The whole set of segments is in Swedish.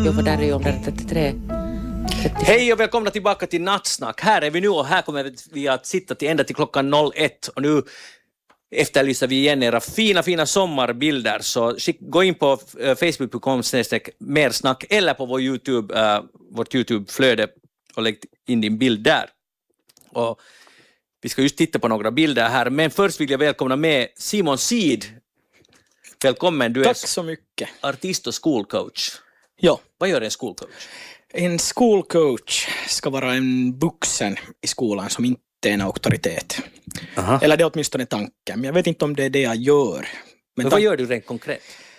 Jo, för där är ju 133. Hej och välkomna tillbaka till Nattsnack. Här är vi nu och här kommer vi att sitta till ända till klockan 01. Och nu efterlyser vi igen era fina sommarbilder. Så gå in på facebook.com/mersnack eller på vårt YouTube-flöde och lägg in din bild där. Och vi ska just titta på några bilder här. Men först vill jag välkomna med Simon Seed. Välkommen, du Tack så mycket. Artist och skolcoach. Ja. Vad gör en skolcoach? En skolcoach ska vara en vuxen i skolan som inte är en auktoritet. Aha. Eller det är åtminstone tanken. Men jag vet inte om det är det jag gör. Men vad gör du rent konkret?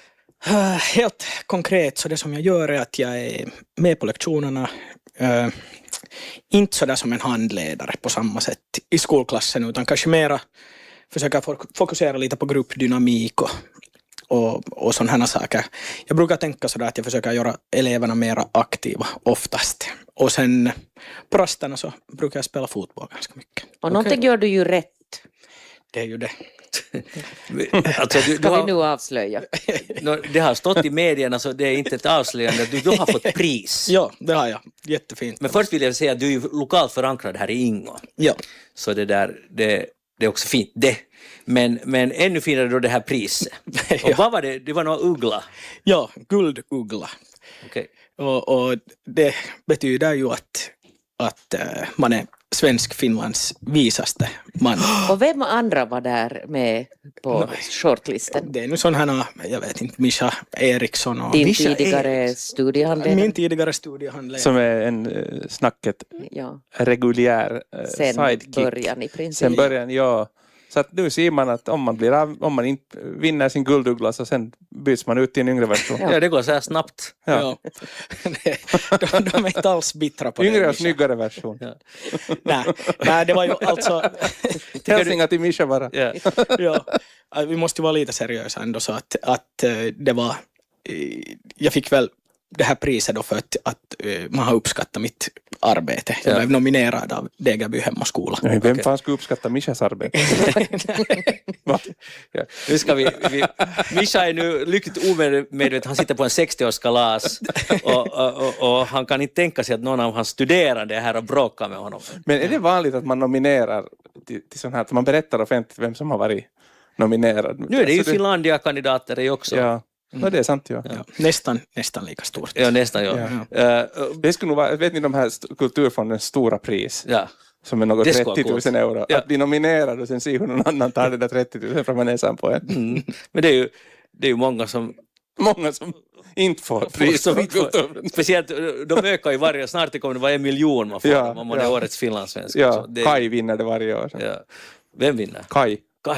Helt konkret så det som jag gör är att jag är med på lektionerna. Inte så där som en handledare på samma sätt i skolklassen, utan kanske mera försöka fokusera lite på gruppdynamik och sådana här saker. Jag brukar tänka sådär att jag försöker göra eleverna mera aktiva oftast. Och sen på rasterna så brukar jag spela fotboll ganska mycket. Och någonting gör du ju rätt. Det är ju det. Alltså, Ska vi nu avslöja? Det har stått i medierna så det är inte ett avslöjande. Du har fått pris. Ja, det har jag. Jättefint. Men först vill jag säga att du är lokalt förankrad här i Ingå. Ja. Så det är också fint det. Men ännu finare då det här priset. Och vad var det? Det var någon uggla. Ja, gulduggla. Okay. Och det betyder ju att man är svensk-Finlands visaste man. Och vem andra var där med på shortlisten? Det är nu sån här, jag vet inte, Mischa Eriksson och Din Mischa tidigare studiehandledare. Min tidigare studiehandledare. Som är en snacket reguljär sen sidekick. Början i princip. Sen början, ja. Så att nu ser man att om man inte vinner sin gulduggla så sen byts man ut till en yngre version. Ja, det går så här snabbt. Ja. De är inte alls bittra på yngre det. och snyggare version. Ja. Nej, det var ju alltså... Hälsningar till Mischa bara. Ja. Ja, vi måste vara lite seriösa ändå så att det var... Jag fick väl det här priset då för att man har uppskattat mitt arbete. Jag blev nominerad av Degerby Hem och skola. Ja, vem fan skulle uppskatta Mischas arbete? Ja. Nu ska vi Mischa är nu lyckligt omedveten. Han sitter på en 60-årskalas och han kan inte tänka sig att någon av hans studerande är här och bråkar med honom. Men är det vanligt att man nominerar till sån här, att man berättar offentligt vem som har varit nominerad? Nu är det ju Finlandia-kandidater i också. Ja. No, det är sant, ja. Nästan lika stort. Ja, nästan, ja. Det skulle nog vara, vet ni de här kulturfondens stora pris? Ja. Som är något 30 000 euro. Ja. Att bli nominerad och sen se hur någon annan tar det där 30 000 från näsan på en. Men det är ju många som inte får pris. Speciellt, de ökar ju varje år. Snart det kommer det vara 1 miljon man får om man är årets finlandssvensk. Ja, Kai vinner det varje år. Ja. Vem vinner? Kai.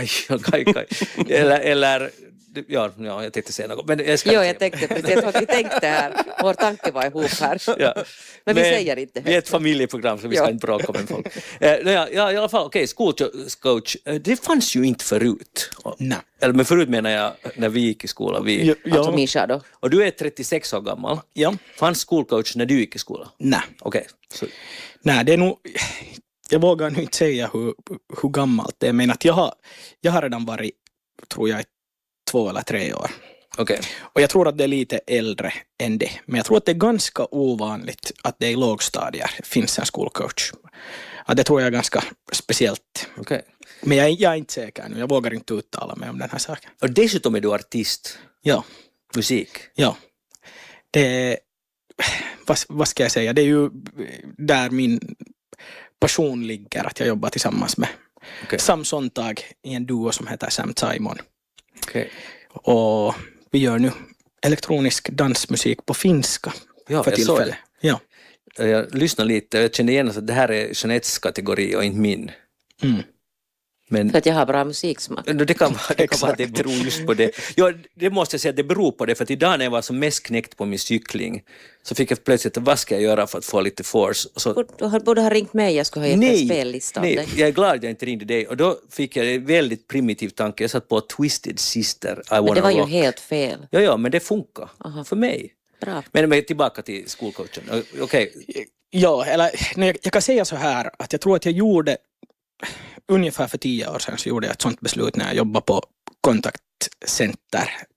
Eller ja, jag tänkte säga något. Men jag tänkte precis vad vi tänkte här. Vår tanke var ihop här. Ja. Men vi säger inte. Vi är ett familjeprogram så vi ska inte bråka med folk. Ja, i alla fall, okej, skolcoach, det fanns ju inte förut. Nej. Eller men förut menar jag när vi gick i skolan. Alltså Mischa då. Och du är 36 år gammal. Ja. Fanns skolcoach när du gick i skolan? Nej. Okej. Nej, det är nog... Jag vågar nu inte säga hur gammalt det är, men att jag har redan varit, tror jag, 2 eller 3 år. Okay. Och jag tror att det är lite äldre än det. Men jag tror att det är ganska ovanligt att det i lågstadier finns en skolcoach. Ja, det tror jag är ganska speciellt. Okay. Men jag är inte säker nu. Jag vågar inte uttala mig om den här saken. Och dessutom är du artist. Ja. Musik. Ja. Det är... Vad ska jag säga? Det är ju där min passion ligger. Att jag jobbar tillsammans med Sam Sontag i en duo som heter Sam Simon. Okay. Och vi gör nu elektronisk dansmusik på finska för tillfället. Ja. Jag lyssnar lite och jag känner igen att det här är Jeanettes kategori och inte min. Men för att jag har bra musiksmak. Det kan vara att det beror just på det. Ja, det måste jag säga att det beror på det. För att idag när jag var som mest knäckt på min cykling så fick jag plötsligt, vad ska jag göra för att få lite force? Så, du borde ha ringt mig, jag skulle ha gett en spellista. Nej, jag är glad att jag inte ringde dig. Och då fick jag en väldigt primitiv tanke. Jag satt på Twisted Sister, I Wanna Men det var ju Rock. helt fel. Ja, men det funkar för mig. Bra. Men tillbaka till skolcoachen. Okej. Ja, eller jag kan säga så här att jag tror att jag gjorde ungefär för 10 år sedan så gjorde jag ett sånt beslut när jag jobbade på kontaktcenter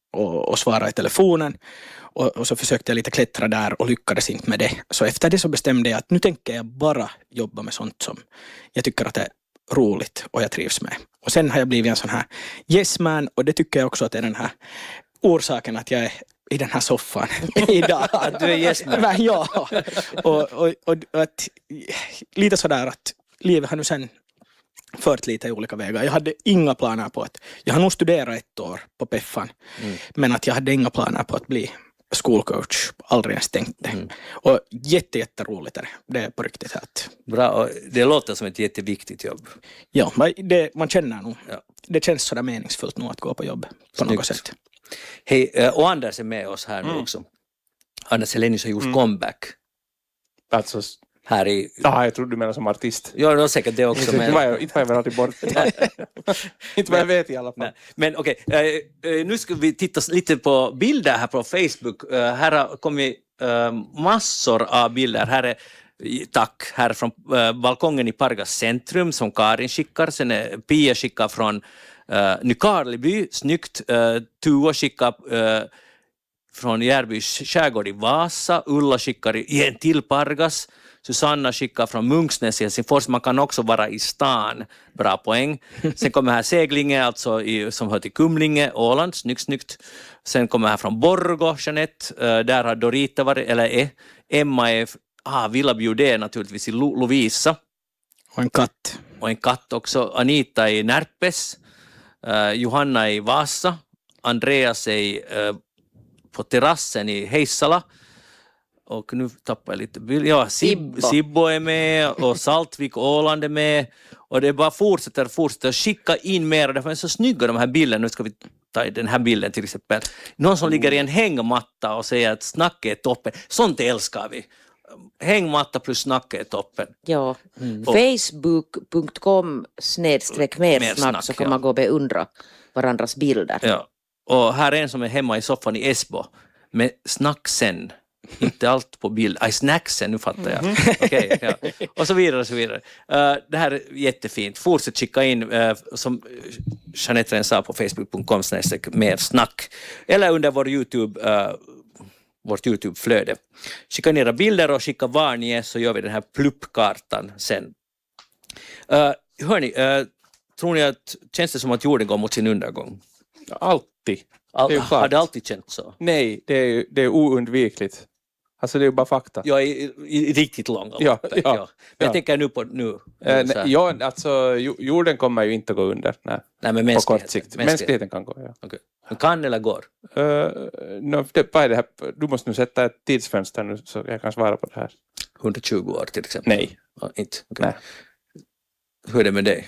och svara i telefonen. Och så försökte jag lite klättra där och lyckades inte med det. Så efter det så bestämde jag att nu tänker jag bara jobba med sånt som jag tycker att det är roligt och jag trivs med. Och sen har jag blivit en sån här yes man, och det tycker jag också att är den här orsaken att jag är i den här soffan idag. Du är yes man. Ja, och att, lite sådär att livet har nu sen fört lite i olika vägar. Jag hade inga planer på att, jag har nog studerat 1 år på Peffan, men att jag hade inga planer på att bli skolcoach, aldrig ens tänkt det. Och jätteroligt är det är på riktigt här. Bra, och det låter som ett jätteviktigt jobb. Ja, man känner nog, det känns sådär meningsfullt nog att gå på jobb på något sätt. Hej, och Anders är med oss här nu också. Anders Helenius har gjort comeback Alltså, här i... ja, jag trodde du menar som artist. Ja, det var säkert det också. Inte var jag väl alltid bort. Inte vad jag vet i alla fall. Nej. Men okej, nu ska vi titta lite på bilder här på Facebook. Här har kommit massor av bilder. Här är tack här från balkongen i Pargas centrum som Karin skickar. Sen är Pia skickar från Nykarleby, snyggt. Tua skickar från Järbys skärgård i Vasa. Ulla skickar igen till Pargas. Susanna skickar från Munksnäs i Helsingfors. Man kan också vara i stan. Bra poäng. Sen kommer här Seglinge, alltså som hör till Kumlinge, Åland. Snyggt. Sen kommer här från Borgo, Jeanette. Där har Dorita varit, eller Emma är Villabjudé naturligtvis i Lovisa. Och en katt också. Anita i Närpes. Johanna i Vasa. Andreas är på terrassen i Heissala. Och nu tappar jag lite bild. Ja, Sibbo är med och Saltvik och Åland är med. Och det bara fortsätter skicka in mer. Därför är så snygga de här bilderna. Nu ska vi ta den här bilden till exempel. Någon som ligger i en hängmatta och säger att snacket är toppen. Sånt älskar vi. Hängmatta plus snacket är toppen. Ja, facebook.com/mersnack så kan man gå och beundra varandras bilder. Ja, och här är en som är hemma i soffan i Esbo med snacksen. Inte allt på bild. Snacksen, nu fattar jag. Okej, ja. Och så vidare. Det här är jättefint. Fortsätt skicka in, som Jeanette sa på facebook.com/mersnack eller under vårt YouTube-flöde. Skicka ner era bilder och skicka var ni är, så gör vi den här pluppkartan sen. Hörni, tror ni att känns det som att jorden går mot sin undergång? Alltid. Har det alltid känt så? Nej, det är oundvikligt. Alltså det är ju bara fakta. Ja, i riktigt långa ja. Men jag tänker nu på nu. Ja, alltså jorden kommer ju inte att gå under. Nej, men på kort sikt. Mänskligheten kan gå, ja. Okay. Men kan eller går? Vad är det här? Du måste nu sätta ett tidsfönster nu så jag kan svara på det här. 120 år till exempel? Nej. Inte? Okay. Nej. Hur är det med dig?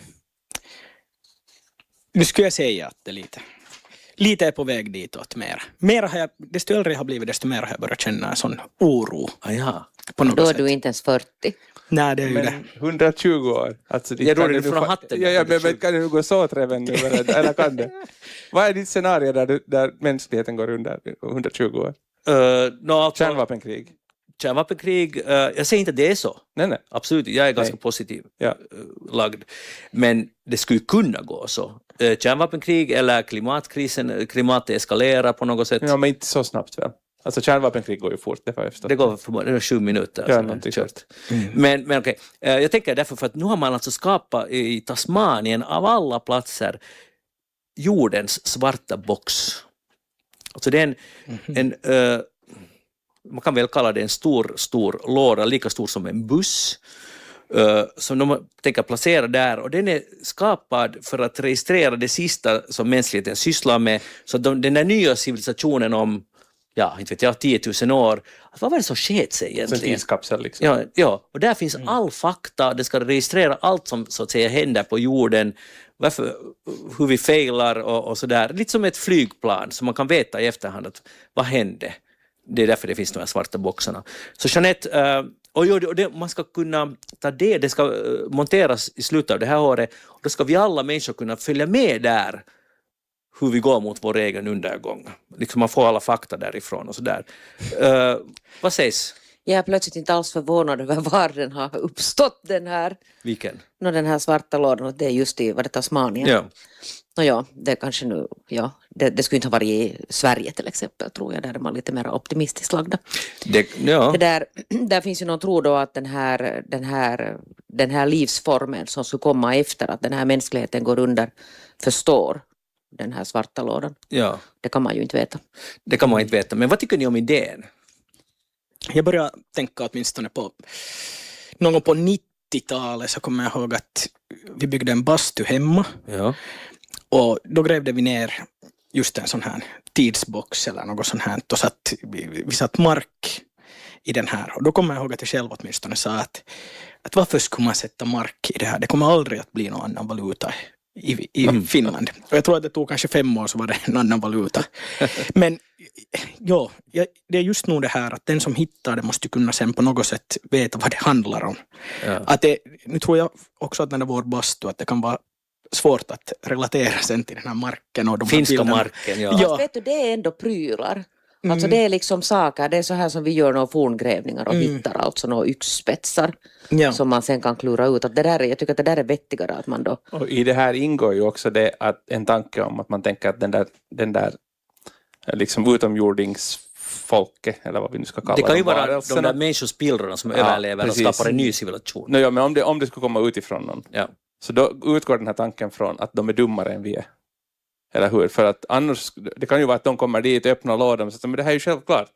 Nu skulle jag säga att det lite är på väg ditåt mer har jag, desto äldre jag har blivit, desto mer har jag börjat känna en sån oro. På något då är sätt. du inte ens 40. Nej, det är ju det. 120 år. Alltså, jag tror det från hatten. Ja, men kan du gå så träven nu? Eller kan det? Vad är ditt scenario där mänskligheten går under 120 år? Kärnvapenkrig. Jag säger inte att det är så. Nej. Absolut, jag är ganska positiv lagd. Men det skulle kunna gå så. Kärnvapenkrig eller klimatet eskalerar på något sätt. Ja, men inte så snabbt väl. Alltså kärnvapenkrig går ju fort, det får jag förstå. Det går för 7 minuter. Ja, men okej. Jag tänker därför för att nu har man alltså skapat i Tasmanien av alla platser jordens svarta box. Alltså det är en man kan väl kalla det en stor låda, lika stor som en buss, som de tänker placera där, och den är skapad för att registrera det sista som mänskligheten sysslar med, så den där nya civilisationen om, inte vet jag, 10 000 år, vad var det som sket sig egentligen? En tidskapsel liksom. Ja, och där finns all fakta, det ska registrera allt som så att säga händer på jorden, hur vi failar och sådär, lite som ett flygplan, så man kan veta i efterhand att vad hände. Det är därför det finns de här svarta boxarna. Så Jeanette, man ska kunna ta det ska monteras i slutet av det här året, och då ska vi alla människor kunna följa med där hur vi går mot vår egen undergång. Liksom man får alla fakta därifrån och sådär. Vad sägs? Jag är plötsligt inte alls förvånad över var den har uppstått, den här. Vilken? Den här svarta lådan, och det är just i Tasmanien. Ja. Ja, det kanske nu, ja, det skulle inte ha varit i Sverige till exempel, tror jag, där är man lite mer optimistiskt lagda. Där finns ju någon tro då att den här livsformen som skulle komma efter att den här mänskligheten går under förstår den här svarta lådan. Ja. Det kan man ju inte veta. Det kan man inte veta. Men vad tycker ni om idén? Jag börjar tänka åtminstone på någon gång på 90-talet så kommer jag ihåg att vi byggde en bastu hemma. Ja. Och då grävde vi ner just en sån här tidsbox eller något sånt här och vi satt mark i den här. Och då kommer jag ihåg att jag själv åtminstone sa att varför skulle man sätta mark i det här? Det kommer aldrig att bli någon annan valuta i Finland. Och jag tror att det tog kanske 5 år så var det en annan valuta. Men ja, det är just nog det här att den som hittar det måste kunna sen på något sätt veta vad det handlar om. Ja. Att nu tror jag också att den är vår bastu, att det kan vara svårt att relatera sen till den här marken och de finska bilderna. marken, ja. Fast vet du, det är ändå prylar. Alltså det är liksom saker, det är så här som vi gör några forngrävningar och hittar alltså några yxspetsar som man sen kan klura ut. Att jag tycker att det där är vettigare att man då... Och i det här ingår ju också det att en tanke om att man tänker att den där liksom utomjordingsfolket, eller vad vi nu ska kalla det kan ju dem, vara de där människospillrorna som överlever precis. och skapar en ny civilisation. Men om det skulle komma utifrån någon, så då utgår den här tanken från att de är dummare än vi är. Eller hur? För att annars, det kan ju vara att de kommer dit, öppnar lådan och säger, men det här är ju självklart.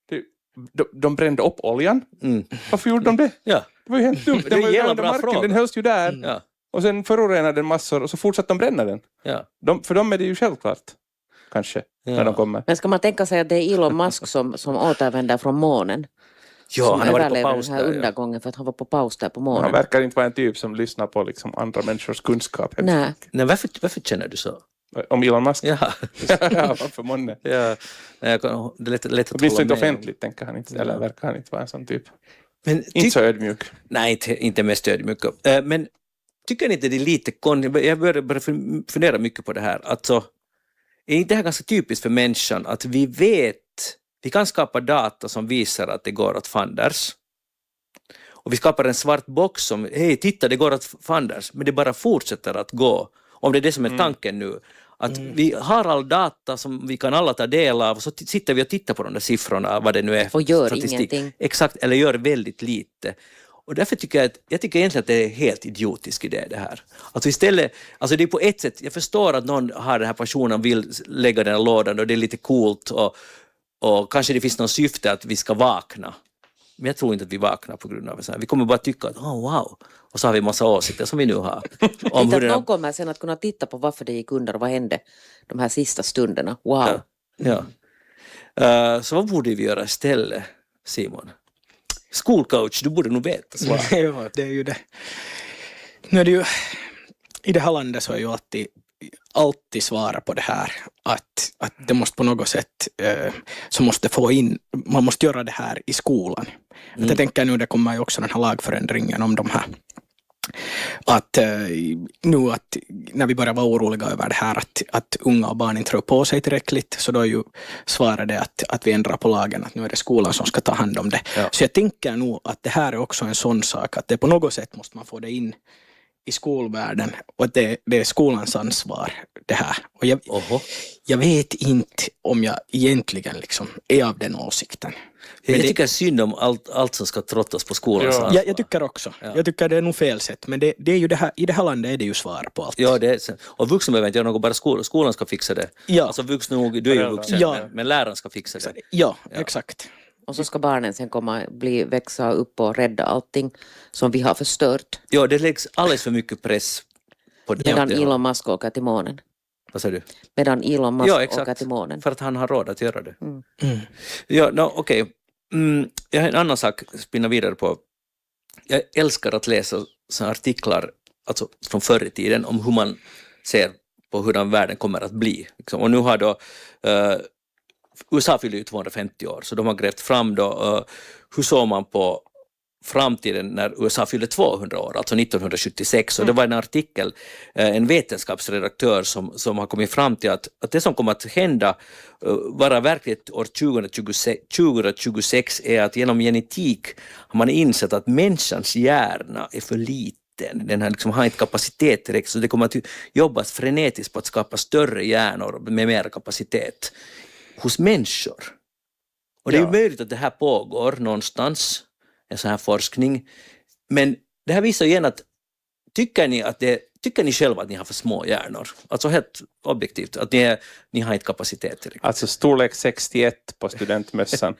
De brände upp oljan. Varför gjorde de det? Ja. Det var ju helt dumt. Den var ju under marken, fråga. den hölls ju där. Ja. Och sen förorenade den massor och så fortsatte de bränna den. Ja. För dem är det ju självklart. Kanske, när de kommer. Men ska man tänka sig att det är Elon Musk som återvänder från månen? Ja, som han har varit på paus den här där. undergången för att han var på paus där på månen. Han verkar inte vara en typ som lyssnar på liksom andra människors kunskap. Nej. Nej, varför känner du så? Om Elon Musk? Ja. Ja, varför månne? Ja. Det är lätt att Åtminstone inte hålla med. offentligt, tänker han inte. Eller verkar han inte vara en sån typ. Men inte så ödmjuk. Nej, inte mest ödmjuk. Men tycker ni inte det är lite jag börjar fundera mycket på det här. Alltså, är inte det här ganska typiskt för människan att vi kan skapa data som visar att det går åt fanders. Och vi skapar en svart box som, hej titta det går åt fanders, men det bara fortsätter att gå. Om det är det som är tanken nu. Att vi har all data som vi kan alla ta del av, så sitter vi och tittar på de där siffrorna, vad det nu är. Och gör ingenting. Exakt, eller gör väldigt lite. Och därför tycker jag tycker egentligen att det är helt idiotisk idé det här. Alltså istället, alltså det är på ett sätt, jag förstår att någon har den här passionen, vill lägga den här lådan och det är lite coolt och kanske det finns någon syfte att vi ska vakna. Men jag tror inte att vi vaknar på grund av det. Vi kommer bara tycka att wow. Och så har vi en massa åsikter som vi nu har. Inte att någon kommer sen att kunna titta på varför det gick under och vad hände de här sista stunderna. Wow. Ja. Så vad borde vi göra istället, Simon? Skolcoach, du borde nog veta svar. Ja, det är ju det. Nu är det ju, i det här landet så är ju alltid svara på det här att det måste på något sätt så måste man måste göra det här i skolan. Att jag tänker nu det kommer ju också den här lagförändringen om de här att nu att när vi börjar vara oroliga över det här att unga och barn inte rör på sig tillräckligt, så då är ju svaret det att vi ändrar på lagen, att nu är det skolan som ska ta hand om det. Ja. Så jag tänker nog att det här är också en sån sak att det på något sätt måste man få det in i skolvärlden och att det är skolans ansvar det här. Och jag vet inte om jag egentligen liksom är av den åsikten. Jag tycker synd om allt som ska trottas på skolans ansvar. Jag tycker också. Ja. Jag tycker det är nog fel sätt. Men det är ju det här, i det här landet är det ju svar på allt. Ja, det är, och vuxna behöver inte göra något, bara skolan ska fixa det. Ja. Alltså vuxna nog, du är ju vuxen, men läraren ska fixa det. Ja, exakt. Och så ska barnen sen växa upp och rädda allting som vi har förstört. Ja, det läggs alldeles för mycket press på det. Medan Elon Musk åker till månen. Vad säger du? Medan Elon Musk åker till månen. För att han har råd att göra det. Ja, okej. Jag har en annan sak att spinna vidare på. Jag älskar att läsa såna artiklar alltså från förr i tiden om hur man ser på hur den världen kommer att bli. Och nu har då USA fyller ju 250 år, så de har grävt fram då hur såg man på framtiden när USA fyllde 200 år, alltså 1976. Och det var en artikel, en vetenskapsredaktör som har kommit fram till att det som kommer att hända vara verkligt år 2026 är att genom genetik har man insett att människans hjärna är för liten liten. Den här liksom har inte kapacitet direkt, så det kommer att jobbas frenetiskt på att skapa större hjärnor med mer kapacitet hos människor. Och det är ju möjligt att det här pågår någonstans, en sån här forskning. Men det här visar igen att tycker ni själva att ni har för små hjärnor? Alltså helt objektivt, att ni har inte kapacitet till det. Alltså storlek 61 på studentmössan.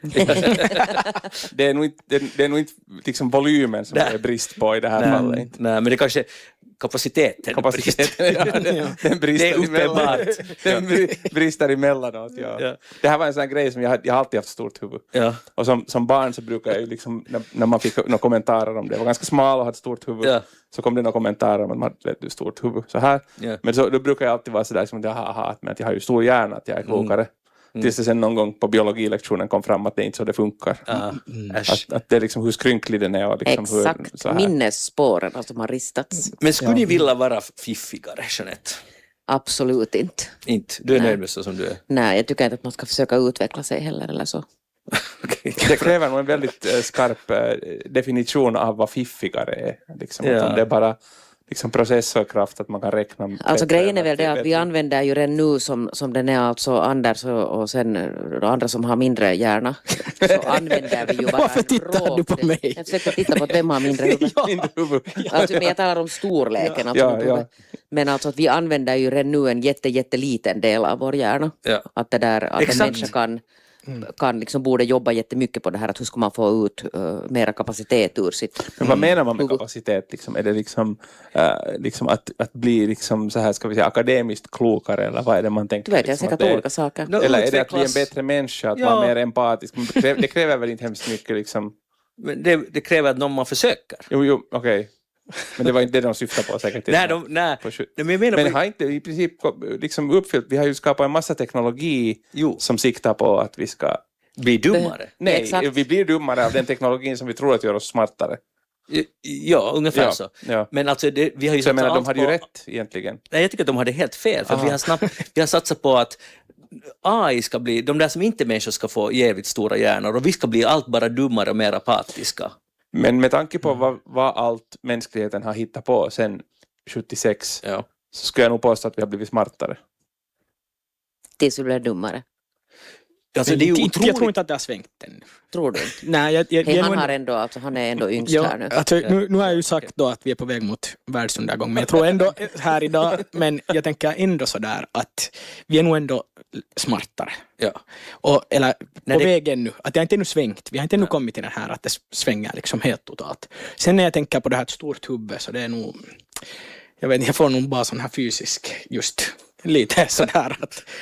det är nog inte liksom volymen som det är brist på i det här fallet. Nej, men det kanske kapaciteten. Den brister. Det är uppenbart. Den brister emellanåt, ja. Det här var en sån här grej som jag har alltid haft stort huvud. Ja. Och som barn så brukar jag ju liksom, när man fick några kommentarer om det, var ganska smal och hade stort huvud, så kom det några kommentarer om att man hade stort huvud så här. Ja. Men så, då brukar jag alltid vara sådär som att jag har ju stor hjärna, att jag är klokare. Tills det sen någon gång på biologilektionen kom fram att det är inte så det funkar. Att det är liksom hur skrynklig den är. Och liksom exakt, minnesspåren som har ristats. Men skulle ni vilja vara fiffigare, Jeanette? Absolut inte. Inte? Du är nöjd med så som du är? Nej, jag tycker inte att man ska försöka utveckla sig heller eller så. Det kräver nog en väldigt skarp definition av vad fiffigare är. Liksom, det är bara liksom processorkraft att man kan räkna. Alltså grejen är väl det att vi använder ju den nu som den är, alltså Anders och sen andra som har mindre hjärna, så använder vi ju bara. Varför tittar du på mig? Jag försöker titta på att vem har mindre huvud. Alltså, men jag talar om storleken. Alltså, men alltså att vi använder ju redan nu en jätteliten del av vår hjärna. Att det där, att en människa kan liksom borde jobba jättemycket på det här, att hur ska man få ut mera kapacitet ur sitt. Men vad menar man med kapacitet? Liksom? Är det liksom att bli liksom så här, ska vi säga, akademiskt klokare, eller vad är det man tänker? Du vet, jag säkert olika saker. Eller är det att bli en bättre människa, att vara mer empatisk? Det kräver väl inte hemskt mycket liksom. Men det kräver att någon man försöker. Jo, okej. Men det var inte det de syftade på säkert. Men har inte i princip liksom uppfyllt. Vi har ju skapat en massa teknologi som siktar på att vi ska bli dummare. Nej, vi blir dummare av den teknologin som vi tror att gör oss smartare. Ja, ungefär så. Ja. Men alltså vi har ju så jag menar, de hade ju rätt egentligen. Nej, jag tycker att de hade helt fel. För vi har satsat på att AI ska bli, de där som inte människor ska få jävligt stora hjärnor, och vi ska bli allt bara dummare och mer apatiska. Men med tanke på vad allt mänskligheten har hittat på sen 76 så skulle jag nog påstå att vi har blivit smartare. Tills vi blir dummare. Alltså, det är ju jag tror inte att det har svängt än. Tror du? Nej, han är ändå yngst här nu. Alltså, nu har jag ju sagt då att vi är på väg mot världsundergång, men jag tror ändå här idag, men jag tänker ändå sådär att vi är nog ändå smartare. Eller på väg ännu, att det har inte ännu svängt. Vi har inte ännu kommit till det här att det svänger liksom helt totalt. Sen när jag tänker på det här ett stort huvud, så det är nog, jag får nog bara sån här fysisk just lite sådär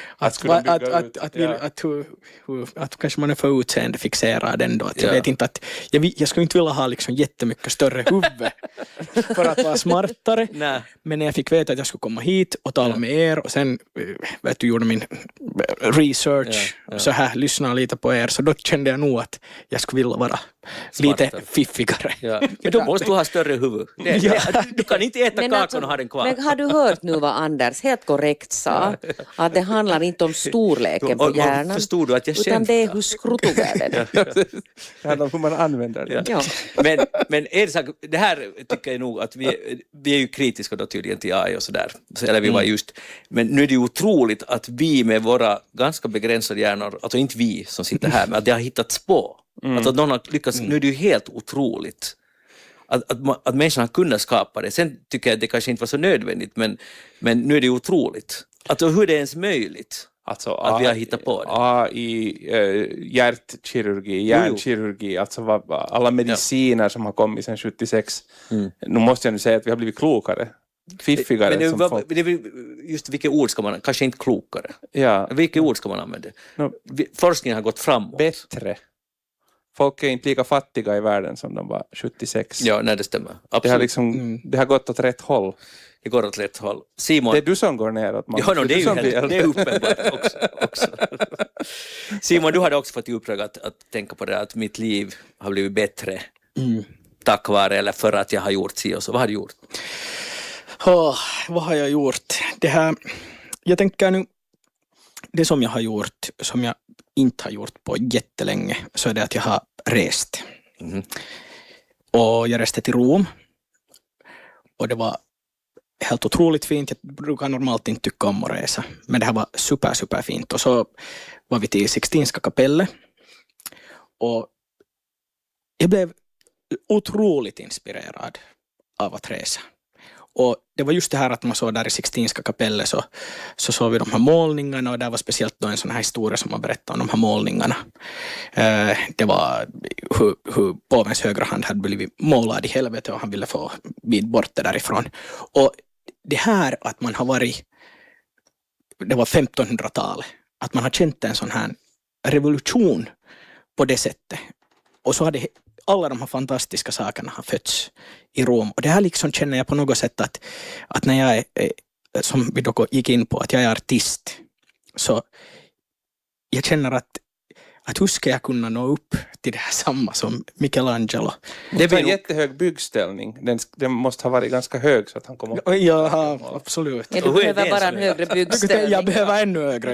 att kanske man är för utseendefixerad ändå, att jag vet inte att jag skulle inte vilja ha liksom jättemycket större huvud för att vara smartare. Men när jag fick veta att jag skulle komma hit och tala med er och sen gjorde min research så här, lyssna lite på er, så då kände jag nog att jag skulle vilja vara smartare, lite fiffigare. Men då måste du ha större huvud. Du kan inte äta kakan och ha den kvar. Men har du hört nu vad Anders helt korrekt sa? Att det handlar inte om storleken på hjärnan, förstod du att jag utan det är hur skruttuvärd den är. Det handlar om hur man använder det. Men det här tycker jag nog att vi är ju kritiska då tydligen till AI och sådär. Eller vi var just. Men nu är det ju otroligt att vi med våra ganska begränsade hjärnor, alltså inte vi som sitter här, men att det har hittats på. Alltså att någon har lyckats, nu är det ju helt otroligt. Att människan har kunnat skapa det. Sen tycker jag att det kanske inte var så nödvändigt, men nu är det otroligt. Alltså hur är det ens möjligt att vi har hittat på det? AI, hjärtkirurgi, hjärnkirurgi, alltså alla mediciner som har kommit sedan 76. Nu måste jag nu säga att vi har blivit klokare. Fiffigare. Just vilket ord ska man, kanske inte klokare. Vilket ord ska man använda? Forskningen har gått framåt. Bättre. Folk är inte lika fattiga i världen som de var 76. Ja, nej, det stämmer. Absolut. Det har gått åt rätt håll. Det går åt rätt håll. Simon, det är du som går neråt. Det är uppenbart också. Simon, du hade också fått i uppdrag att tänka på det, att mitt liv har blivit bättre tack vare eller för att jag har gjort så och så. Vad har du gjort? Vad har jag gjort? Det här, jag tänker nu, det som jag har gjort, som jag inte har gjort på jättelänge, så är det att jag har rest. Och jag reste till Rom. och det var helt otroligt fint. Jag brukar normalt inte tycka om att resa, men det här var super fint. Och så var vi till Sixtinska kapellet och jag blev otroligt inspirerad av att resa. Och det var just det här att man såg där i Sixtinska kapellet så såg vi de här målningarna och där var speciellt då en sån här historia som man berättade om de här målningarna. Det var hur påvens högra hand hade blivit målad i helvete och han ville få bit bort det därifrån. Och det här att man har varit, det var 1500-talet, att man har känt en sån här revolution på det sättet. Och så hade alla de här fantastiska sakerna har fötts i Rom. Och det här liksom känner jag på något sätt att när jag är, som vi då gick in på, att jag är artist, så jag känner att hur ska jag kunna nå upp till det här samma som Michelangelo? Det blir en jättehög byggställning. Den måste ha varit ganska hög så att han kommer... Ja, absolut. Ja, du behöver bara en högre byggställning. Jag behöver ännu högre,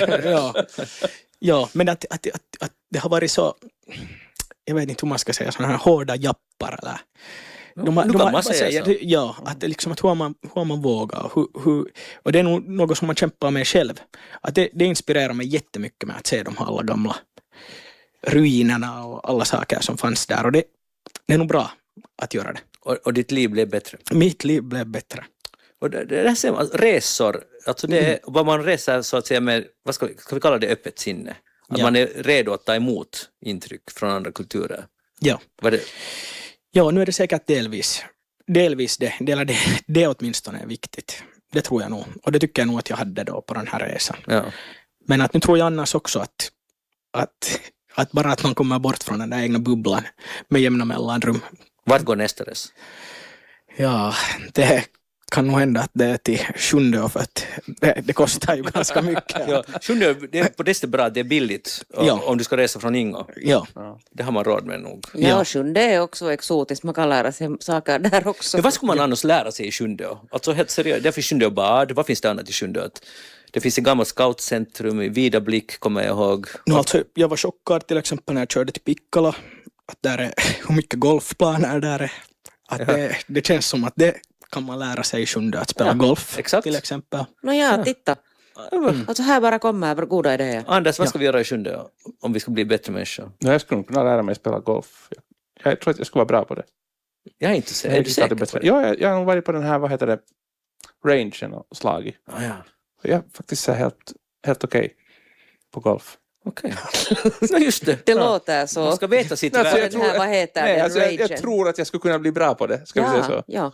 ja. Men att det har varit så... Jag vet inte hur man ska säga, sådana här hårda jappar eller... Du kan man säga så. Ja, att det liksom att hur man vågar. Och det är nog något som man kämpar med själv. Att det inspirerar mig jättemycket med att se de här alla gamla ruinerna och alla saker som fanns där. Och det är nog bra att göra det. Och ditt liv blev bättre? Mitt liv blev bättre. Och det där ser man, resor, alltså det är vad man reser så att säga med, vad ska vi kalla det, öppet sinne? Att man är redo att ta emot intryck från andra kulturer. Ja. Ja, nu är det säkert delvis det åtminstone är viktigt. Det tror jag nog. Och det tycker jag nog att jag hade då på den här resan. Ja. Men att nu tror jag annars också att bara att man kommer bort från den där egna bubblan med jämna mellanrum. Vart går nästa res? Ja, det kan nog hända att det är till Sjunde, för att det kostar ju ganska mycket. Ja, Sjunde, det är på det sättet bra att det är billigt om du ska resa från Ingo. Ja. Det har man råd med nog. Ja, Sjunde är också exotiskt, man kan lära sig saker där också. Men vad ska man annars lära sig i Sjunde? Alltså helt seriöst, det finns Sjunde och bad, vad finns det annat i Sjunde? Det finns ett gammalt scoutcentrum i Vidablick, kommer jag ihåg. No, alltså, jag var chockad till exempel när jag körde till Pikkala, att där är hur mycket golfplaner där är. Att det känns som att det kan man lära sig i Sjunde att spela golf, exakt. till exempel. Titta. Alltså här bara kommer goda idéer. Anders, vad ska vi göra i Sjunde om vi ska bli bättre människor? Jag skulle kunna lära mig spela golf. Jag tror att jag skulle vara bra på det. Jag är inte säker. Är du säker på det? Ja, jag har varit på den här, vad heter det, rangen och slagit. Jag är faktiskt helt okej på golf. Okej. No, just det. Det låter så. Man ska veta sitt värde. Vad heter det? Jag tror att jag skulle kunna bli bra på det. Ska vi säga så? Ja.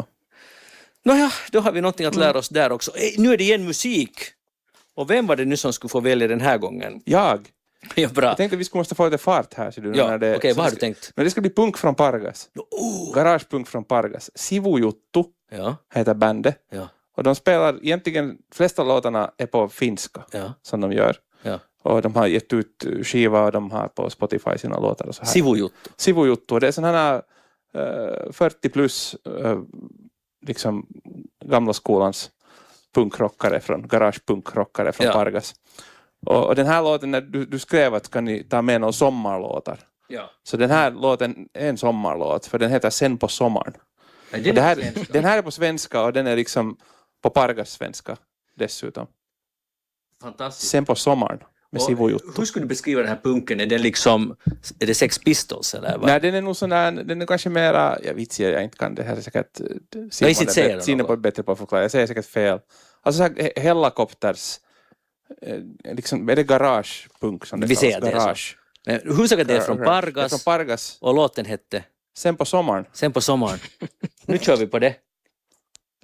Nåja, då har vi någonting att lära oss där också. Nu är det igen musik. Och vem var det nu som skulle få välja den här gången? Jag. Ja, bra. Jag tänkte att vi måste få lite fart här. Okej, vad har du tänkt? Men det ska bli punk från Pargas. Garagepunk från Pargas. Sivujuttu heter bandet. Ja. Och de spelar, egentligen flesta låtarna är på finska som de gör. Ja. Och de har gett ut skiva och de har på Spotify sina låtar och så här. Sivujuttu. Det är sådana här 40 plus liksom gamla skolans punkrockare från garagepunkrockare från Pargas. Och den här låten, när du skrev att kan ni ta med några sommarlåtar. Ja. Så den här låten är en sommarlåt, för den heter Sen på sommaren. Den här är på svenska och den är liksom på Pargas svenska dessutom. Fantastiskt. Sen på sommaren med Sivujuttu. Hur skulle du beskriva den här punken? Är den liksom, är det Sex Pistols eller vad? Nej, den är nog sån där, den är kanske mera, jag inte kan det här är säkert Simon är bättre på att förklara. Jag säger säkert fel. Alltså så här Hellacopters liksom, är det garagepunk som det vi kallas? Ser det garage. Men hur säkert det är från Pargas? Det är från Pargas. Och låten hette? Sen på sommaren. Sen på sommaren. Nu kör vi på det.